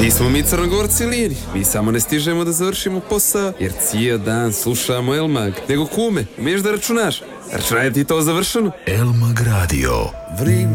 Nismo mi Crnogorci lijeni, mi samo ne stižemo da završimo posao, jer cijel dan slušamo Elmag. Nego kume, umiješ da računaš? Računaj ti to završeno? Elmag Radio.